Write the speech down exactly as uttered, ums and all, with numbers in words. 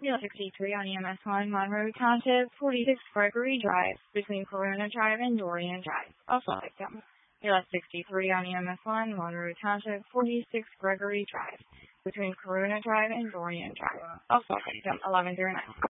Wheel sixty-three on E M S one, Monroe Township, forty-six Gregory Drive, between Corona Drive and Dorian Drive. Also victim. Wheel sixty-three on E M S one, Monroe Township, forty-six Gregory Drive, between Corona Drive and Dorian Drive. Also victim, eleven zero nine.